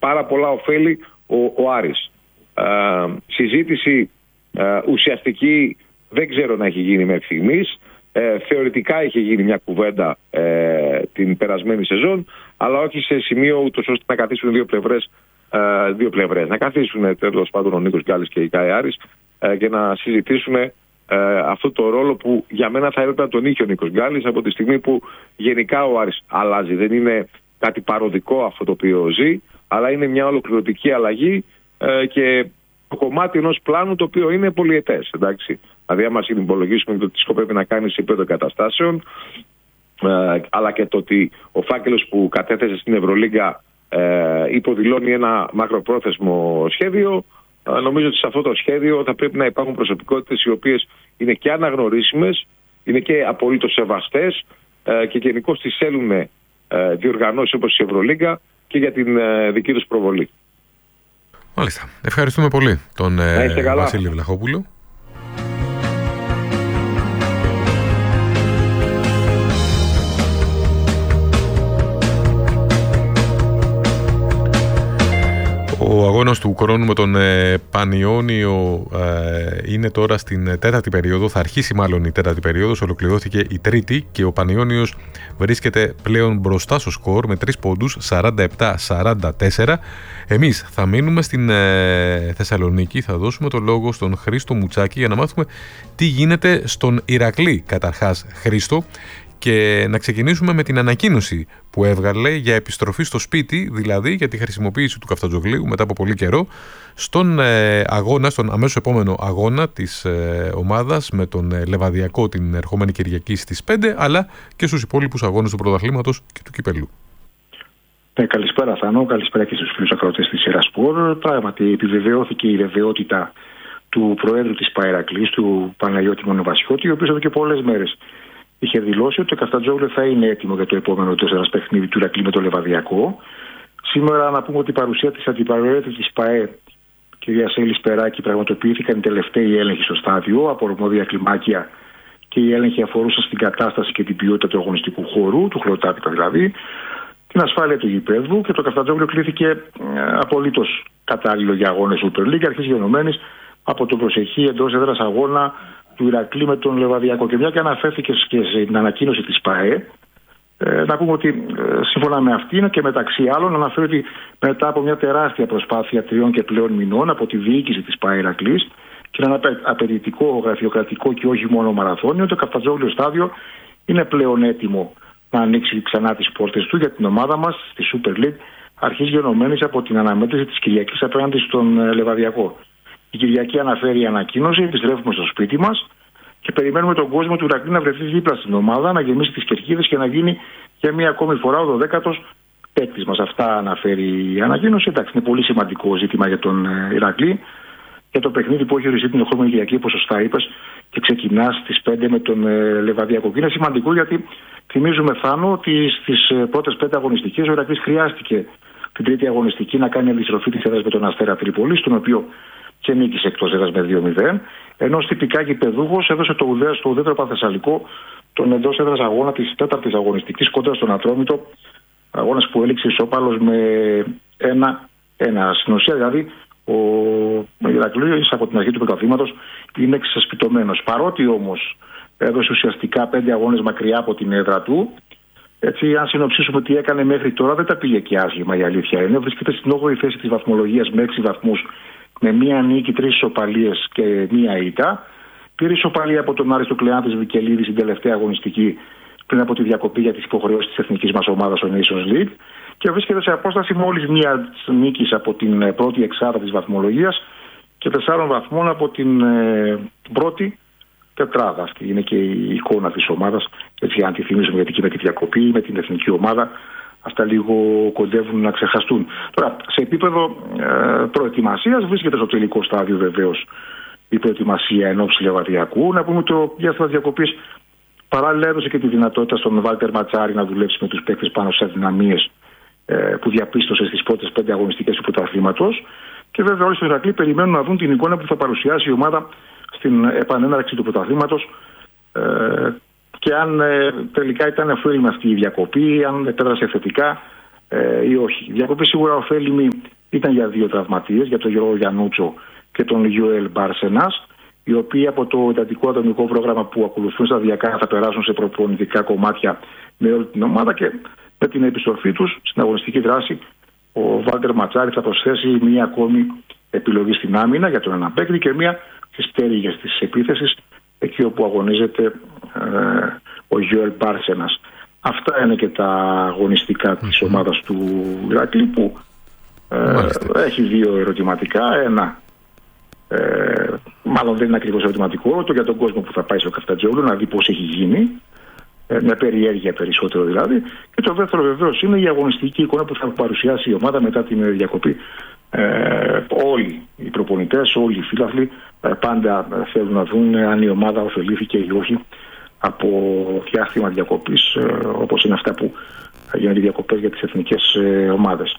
πάρα πολλά ωφέλη ο Άρης. Συζήτηση ουσιαστική δεν ξέρω να έχει γίνει μέχρι στιγμής. Θεωρητικά είχε γίνει μια κουβέντα την περασμένη σεζόν, αλλά όχι σε σημείο ούτως ώστε να καθίσουν δύο πλευρές. Να καθίσουν τέλος πάντων ο Νίκος Γκάλης και η ΚΑΕ Άρης και να συζητήσουν αυτό το ρόλο που για μένα θα έπρεπε να τον είχε ο Νίκος Γκάλης από τη στιγμή που γενικά ο Άρης αλλάζει. Δεν είναι κάτι παροδικό αυτό το οποίο ζει, αλλά είναι μια ολοκληρωτική αλλαγή και το κομμάτι ενός πλάνου το οποίο είναι πολυετές. Εντάξει. Δηλαδή, άμα συνυπολογίσουμε το τι σκοπεύει να κάνει σε επίπεδο εγκαταστάσεων, αλλά και το ότι ο φάκελος που κατέθεσε στην Ευρωλίγκα υποδηλώνει ένα μακροπρόθεσμο σχέδιο, νομίζω ότι σε αυτό το σχέδιο θα πρέπει να υπάρχουν προσωπικότητες οι οποίες είναι και αναγνωρίσιμες, είναι και απολύτως σεβαστές και γενικώς τις θέλουν διοργανώσεις όπως η Ευρωλίγκα και για την δική τους προβολή. Μάλιστα. Ευχαριστούμε πολύ τον Βασίλη Βλαχόπουλο. Ο αγώνας του χρόνου με τον Πανιόνιο είναι τώρα στην τέταρτη περίοδο. Θα αρχίσει μάλλον η τέταρτη περίοδος. Ολοκληρώθηκε η τρίτη και ο Πανιόνιος βρίσκεται πλέον μπροστά στο σκορ με 3 πόντους, 47-44. Εμείς θα μείνουμε στην Θεσσαλονίκη. Θα δώσουμε το λόγο στον Χρήστο Μουτσάκη για να μάθουμε τι γίνεται στον Ηρακλή. Καταρχάς, Χρήστο, και να ξεκινήσουμε με την ανακοίνωση που έβγαλε για επιστροφή στο σπίτι, δηλαδή για τη χρησιμοποίηση του Καφτατζογλίου μετά από πολύ καιρό, στον αγώνα, στον αμέσως επόμενο αγώνα της ομάδας με τον Λεβαδιακό την ερχόμενη Κυριακή στις 5, αλλά και στους υπόλοιπους αγώνες του πρωταθλήματος και του κυπελού. Καλησπέρα Θάνο, καλησπέρα και στους φίλους ακροατές της Ερασπορ. Πράγματι επιβεβαιώθηκε η βεβαιότητα του Προέδρου της ΠΑΕΡΑΚΛΗΣ, του Παναγιώτη Μονοβασιώτη, ο οποίος εδώ και πολλές μέρες είχε δηλώσει ότι το Καφτατζόγλιο θα είναι έτοιμο για το επόμενο 4 παιχνίδι του Ηρακλή με το Λεβαδιακό. Σήμερα να πούμε ότι η παρουσία της αντιπροέδρου της ΠΑΕ, κυρία Έλλη Περάκη, πραγματοποιήθηκαν οι τελευταίοι έλεγχοι στο στάδιο από αρμόδια κλιμάκια και οι έλεγχοι αφορούσαν στην κατάσταση και την ποιότητα του αγωνιστικού χώρου, του χλωτάπητα δηλαδή, την ασφάλεια του γηπέδου και το Καφτατζόγλιο κλήθηκε απολύτως κατάλληλο για αγώνες Super League, αρχής γενομένης από τον προσεχή εντός έδρας αγώνα του Ηρακλή με τον Λεβαδιακό. Και μια και αναφέρθηκε και στην ανακοίνωση της ΠΑΕ, να πούμε ότι σύμφωνα με αυτήν και μεταξύ άλλων αναφέρει ότι μετά από μια τεράστια προσπάθεια 3 και πλέον μηνών από τη διοίκηση της ΠΑΕ Ηρακλής και ένα απαιτητικό, γραφειοκρατικό και όχι μόνο μαραθώνιο, το Καφτατζόγλιο στάδιο είναι πλέον έτοιμο να ανοίξει ξανά τις πόρτες του για την ομάδα μας στη Super League, αρχής γενομένης από την αναμέτρηση της Κυριακής απέναντι στον Λεβαδιακό. Η Κυριακή αναφέρει η ανακοίνωση, επιστρέφουμε στο σπίτι μας και περιμένουμε τον κόσμο του Ηρακλή να βρεθεί δίπλα στην ομάδα, να γεμίσει τις κερκίδες και να γίνει για μία ακόμη φορά ο 12ος παίκτης μας. Αυτά αναφέρει η ανακοίνωση. Εντάξει, είναι πολύ σημαντικό ζήτημα για τον Ηρακλή, για το παιχνίδι που έχει οριστεί την ερχόμενη Κυριακή, όπως σωστά είπες, και ξεκινά στις 5 με τον Λεβαδιακό. Και είναι σημαντικό γιατί θυμίζουμε, Θάνο, ότι στις πρώτες 5 αγωνιστικές ο Ηρακλής χρειάστηκε την τρίτη αγωνιστική να κάνει αντιστροφή της έδρας με τον Αστέρα Τρίπολης, τον οποίο και νίκησε εκτός έδρας με 2-0, ενώ τυπικά γηπεδούχος έδωσε στο ουδέτερο Παθεσσαλικό τον εντός έδρας αγώνα της τέταρτης αγωνιστικής κόντρα στον Ατρόμητο, αγώνας που έληξε ισόπαλος με 1-1. Στην ουσία δηλαδή ο Ηρακλής από την αρχή του πρωταθλήματος είναι εξασπιτωμένος. Παρότι όμως έδωσε ουσιαστικά 5 αγώνες μακριά από την έδρα του, έτσι, αν συνοψίσουμε τι έκανε μέχρι τώρα, δεν τα πήγε και άσχημα, η αλήθεια είναι. Βρίσκεται στην 8η θέση της βαθμολογίας με 6 βαθμούς, με μία νίκη, 3 ισοπαλίες και μία ήττα. Πήρε ισοπαλία από τον Άριστο Κλεάνθης Βικελίδη στην τελευταία αγωνιστική πριν από τη διακοπή για τις υποχρεώσεις της εθνικής μας ομάδας στο Nations League και βρίσκεται σε απόσταση μόλις μία νίκης από την πρώτη εξάδα της βαθμολογίας και 4 βαθμών από την πρώτη τετράδα. Αυτή είναι και η εικόνα της ομάδας. Έτσι, αν τη θυμίσουμε, γιατί και με τη διακοπή, με την εθνική ομάδα, αυτά λίγο κοντεύουν να ξεχαστούν. Τώρα, σε επίπεδο προετοιμασίας, βρίσκεται στο τελικό στάδιο βεβαίως η προετοιμασία ενόψει Λεβαδιακού. Να πούμε το διάστημα διακοπής παράλληλα έδωσε και τη δυνατότητα στον Βάλτερ Ματσάρη να δουλέψει με τους παίκτες πάνω στις αδυναμίες που διαπίστωσε στις πρώτες 5 αγωνιστικές του πρωταθλήματος. Και βέβαια όλοι στο Ηρακλή περιμένουν να δουν την εικόνα που θα παρουσιάσει η ομάδα στην επανέναρξη του πρωταθλήματος και αν τελικά ήταν ωφέλιμη αυτή η διακοπή, αν επέδρασε θετικά ή όχι. Η διακοπή σίγουρα ωφέλιμη ήταν για δύο τραυματίες, για τον Γιώργο Γιαννούτσο και τον Γιουέλ Μπάρσενας, οι οποίοι από το εντατικό ατομικό πρόγραμμα που ακολουθούν σταδιακά θα περάσουν σε προπονητικά κομμάτια με όλη την ομάδα και με την επιστροφή τους στην αγωνιστική δράση ο Βάλτερ Ματσάρη θα προσθέσει μία ακόμη επιλογή στην άμυνα για τον ένα παίκτη και μία στις πτέρυγες της επίθεσης εκεί όπου αγωνίζεται ο Γιουέλ Μπάρσενας. Αυτά είναι και τα αγωνιστικά της ομάδας του Ηρακλή που έχει δύο ερωτηματικά. Ένα μάλλον δεν είναι ακριβώς ερωτηματικό, το για τον κόσμο που θα πάει στο Καφτατζόγλου να δει πώς έχει γίνει, με περιέργεια περισσότερο δηλαδή. Και το δεύτερο βεβαίως είναι η αγωνιστική εικόνα που θα παρουσιάσει η ομάδα μετά την διακοπή. Όλοι οι προπονητές, όλοι οι φίλαθλοι πάντα θέλουν να δουν αν η ομάδα ωφελήθηκε ή όχι από διάστημα διακοπής, όπως είναι αυτά που γίνονται διακοπές για τις εθνικές ομάδες.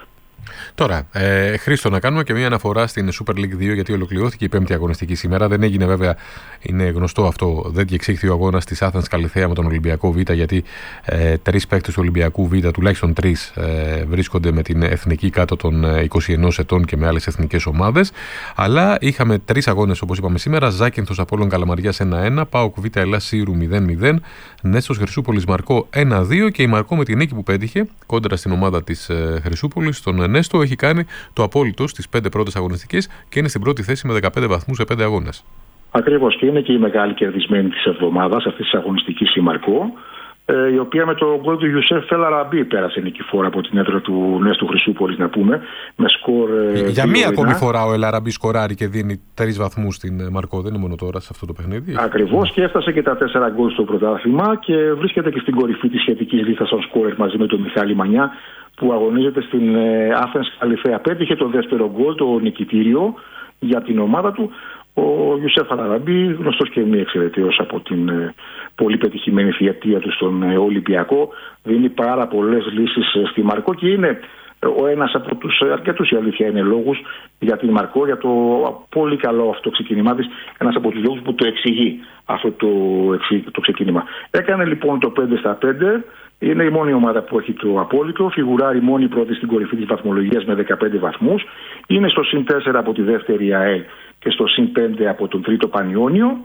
Τώρα, Χρήστο, να κάνουμε και μια αναφορά στην Super League 2, γιατί ολοκληρώθηκε η πέμπτη αγωνιστική σήμερα. Δεν έγινε βέβαια, είναι γνωστό αυτό, δεν διεξήχθη ο αγώνας της Athens Καλιθέα με τον Ολυμπιακό Β, γιατί 3 παίκτες του Ολυμπιακού Β, τουλάχιστον 3, βρίσκονται με την εθνική κάτω των 21 ετών και με άλλες εθνικές ομάδες. Αλλά είχαμε 3 αγώνες, όπως είπαμε σήμερα: Ζάκυνθος Απόλλων Καλαμαριάς 1-1, ΠΑΟΚ Β Ελλάς Σύρου 0-0, Νέστος Χρυσούπολης Μαρκό 1-2 και η Μαρκό με την νίκη που πέτυχε κόντρα στην ομάδα της Χρυσούπολης, τον Νέστο, έχει κάνει το απόλυτο στις 5 πρώτες αγωνιστικές και είναι στην πρώτη θέση με 15 βαθμούς σε 5 αγώνες. Ακριβώς, και είναι και η μεγάλη κερδισμένη της εβδομάδας αυτής της αγωνιστικής η Μαρκό, η οποία με το γκολ του Ιουσέφ Ελαραμπή πέρασε νικηφόρα από την έδρα του Νέστου Χρυσούπολης, να πούμε, με σκορ. Για μία ακόμη φορά ο Ελαραμπή σκοράρει και δίνει 3 βαθμούς στην Μαρκό, δεν είναι μόνο τώρα σε αυτό το παιχνίδι. Ακριβώς, και έφτασε και τα 4 γκολ στο πρωτάθλημα και βρίσκεται και στην κορυφή της σχετικής λίστας των σκόρερ μαζί με τον Μιχάλη Μανιά, που αγωνίζεται στην Athens Καλιθέα. Πέτυχε το δεύτερο γκολ, το νικητήριο για την ομάδα του. Ο Ιουσέφ Ελαραμπή, γνωστός και μη εξαιρετικός από την πολύ πετυχημένη θητεία του στον Ολυμπιακό, δίνει πάρα πολλές λύσεις στη Μαρκό και είναι ο ένας από τους αρκετούς, η αλήθεια είναι, λόγους για την Μαρκό, για το πολύ καλό αυτό ξεκίνημά της, ένας από τους λόγους που το εξηγεί αυτό το ξεκίνημα. Έκανε λοιπόν το 5-5. Είναι η μόνη ομάδα που έχει το απόλυτο. Φιγουράρει μόνη πρώτη στην κορυφή της βαθμολογίας με 15 βαθμούς. Είναι στο συν 4 από τη δεύτερη ΑΕΛ και στο συν 5 από τον τρίτο Πανιόνιο.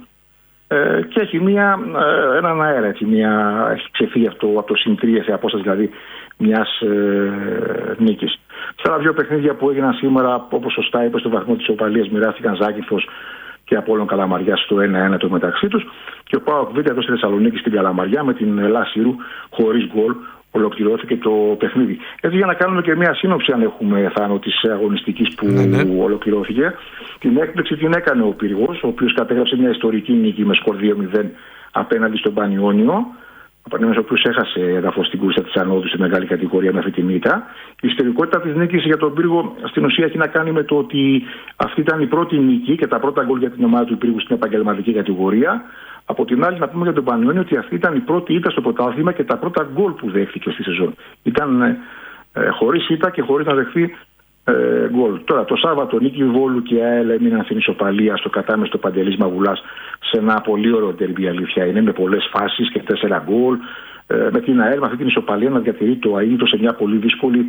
Και έχει έναν αέρα. Έχει ξεφύγει από το συν 3 σε απόσταση δηλαδή μιας νίκης. Στα δύο παιχνίδια που έγιναν σήμερα, όπως σωστά είπε, στο βαθμό της οπαλίας μοιράστηκαν Ζάκυνθος και Απόλλων Καλαμαριάς στο 1-1 το μεταξύ τους. Και ο ΠΑΟΚ Β εδώ στη Θεσσαλονίκη στην Καλαμαριά με την Ελλάς Σύρου χωρίς γκολ ολοκληρώθηκε το παιχνίδι. Έτσι, για να κάνουμε και μια σύνοψη, αν έχουμε, Θάνο, της αγωνιστικής που ολοκληρώθηκε. Την έκπληξη την έκανε ο Πύργος, ο οποίος κατέγραψε μια ιστορική νίκη με σκορ 2-0 απέναντι στον Πανιόνιο. Ο Πανιόνιος, ο οποίος έχασε έδαφος στην κούρσα της ανόδου στη μεγάλη κατηγορία με αυτή την ήττα. Η ιστορικότητα της νίκης για τον Πύργο στην ουσία έχει να κάνει με το ότι αυτή ήταν η πρώτη νίκη και τα πρώτα γκολ για την ομάδα του Πύργου στην επαγγελματική κατηγορία. Από την άλλη, να πούμε για τον Πανιόνιο ότι αυτή ήταν η πρώτη ήττα στο πρωτάθλημα και τα πρώτα γκολ που δέχθηκε στη σεζόν. Ήταν χωρίς ήττα και χωρίς να δεχθεί γκολ. Τώρα, το Σάββατο, νίκη Βόλου και ΑΕΛ έμειναν στην ισοπαλία στο κατάμεστο Παντελής Μαγουλάς σε ένα πολύ ωραίο ντέρμπι, αλήθεια είναι, με πολλές φάσεις και 4 γκολ. Με την ΑΕΛ, με αυτή την ισοπαλία, να διατηρεί το αίτητο σε μια πολύ δύσκολη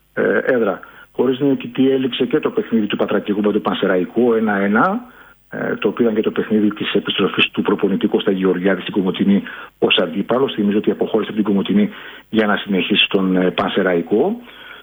έδρα. Χωρίς νικητή έληξε και το παιχνίδι του Πατρακικού με το Πανσεραϊκό 1-1. Το οποίο ήταν και το παιχνίδι της επιστροφής του προπονητή Κώστα Γεωργιάδη στην Κομοτηνή ως αντίπαλος. Θυμίζω ότι αποχώρησε από την Κομοτηνή για να συνεχίσει τον Πανσεραϊκό.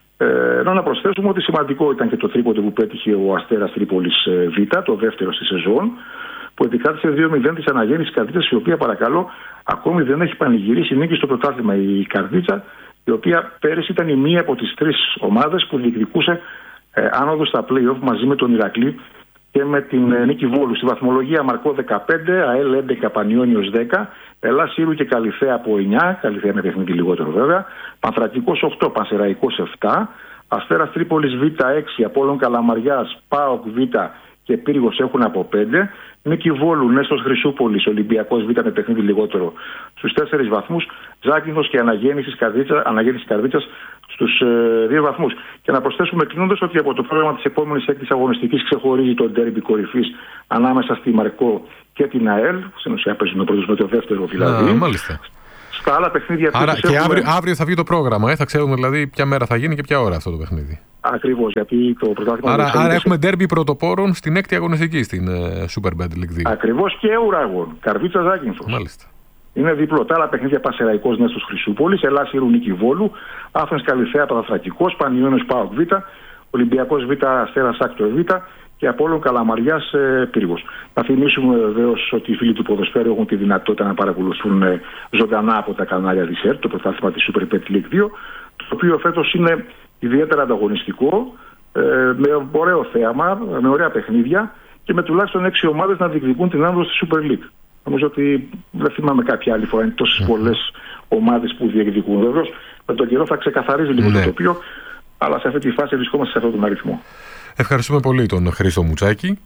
Ενώ να προσθέσουμε ότι σημαντικό ήταν και το τρίποντο που πέτυχε ο Αστέρας Τρίπολης Β, το δεύτερο στη σεζόν, που επικράτησε 2-0 της Αναγέννησης Καρδίτσας, η οποία, παρακαλώ, ακόμη δεν έχει πανηγυρίσει νίκη στο πρωτάθλημα. Η Καρδίτσα, η οποία πέρυσι ήταν η μία από τις 3 ομάδες που διεκδικούσε άνοδο στα play-off μαζί με τον Ηρακλή και με την νίκη Βόλου. Στη βαθμολογία Μαρκό 15, ΑΕΛ 11, Πανιόνιος 10, Ελλάς Σύρου και Καλιθέα από 9, Καλιθέα με παιχνίδι λιγότερο βέβαια, Πανθρακικός 8, Πανσεραϊκός 7, Αστέρας Τρίπολης Β 6, Απόλλων Καλαμαριάς, ΠΑΟΚ Β και Πύργος έχουν από 5, νίκη Βόλου, Νέστος Χρυσούπολης, Ολυμπιακός Β με παιχνίδι λιγότερο στους 4 βαθμούς, Ζάκυνθος και Αναγέννησης Καρδίτσας στους 2 βαθμούς. Και να προσθέσουμε κλείνοντας ότι από το πρόγραμμα της επόμενης 6ης αγωνιστικής ξεχωρίζει το ντέρμπι κορυφής ανάμεσα στη Μαρκό και την ΑΕΛ. Στην ουσία παίζουν ο πρώτος με το δεύτερο δηλαδή. Στα άλλα παιχνίδια. Άρα και αύριο θα βγει το πρόγραμμα, θα ξέρουμε δηλαδή ποια μέρα θα γίνει και ποια ώρα αυτό το παιχνίδι. Ακριβώς, γιατί το πρωτάθλημα. Άρα έχουμε ντέρμπι πρωτοπόρων στην έκτη αγωνιστική στην Super Bad League 2. Ακριβώς, και Ουράγων. Καρβίτσα Ζάκυνθος. Μάλιστα. Είναι διπλό. Τα άλλα παιχνίδια: Πασεραϊκός Νέστος Χρυσούπολης, Ελλάς Ηρωνική Βόλου, Άφενς Καλυθέα Παπαθρακικός, Πανιώνιος ΠΑΟΚ Β, Ολυμπιακός Β Αστέρας Άκτορ Β και Απόλλων Καλαμαριάς Πύργος. Να θυμίσουμε βεβαίως ότι οι φίλοι του ποδοσφαίρου έχουν τη δυνατότητα να παρακολουθούν ζωντανά από τα κανάλια της ΕΡΤ το πρωτάθλημα της Super Pet League 2, το οποίο φέτος είναι ιδιαίτερα ανταγωνιστικό, με ωραίο θέαμα, με ωραία παιχνίδια και με τουλάχιστον 6 ομάδες να διεκδικούν την άνοδο στη Super League. Νομίζω ότι δεν θυμάμαι κάποια άλλη φορά είναι τόσες πολλές ομάδες που διεκδικούν. Βεβαίως με τον καιρό θα ξεκαθαρίζει λίγο το τοπίο, αλλά σε αυτή τη φάση βρισκόμαστε σε αυτόν τον αριθμό. Ευχαριστούμε πολύ τον Χρήστο Μουτσάκη.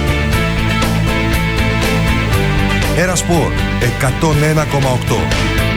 Era Sport 101,8.